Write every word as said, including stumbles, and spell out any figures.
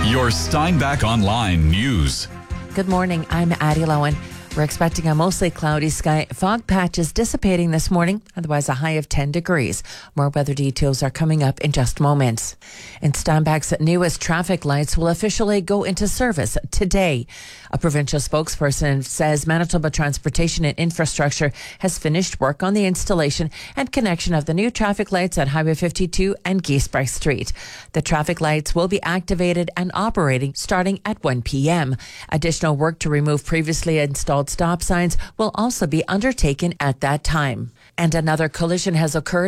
Your Steinbach Online News. Good morning, I'm Addie Lowen. We're expecting a mostly cloudy sky. Fog patches dissipating this morning, otherwise a high of ten degrees. More weather details are coming up in just moments. And Steinbach's newest traffic lights will officially go into service today. A provincial spokesperson says Manitoba Transportation and Infrastructure has finished work on the installation and connection of the new traffic lights at Highway fifty-two and Giesbrecht Street. The traffic lights will be activated and operating starting at one p.m. Additional work to remove previously installed stop signs will also be undertaken at that time. And another collision has occurred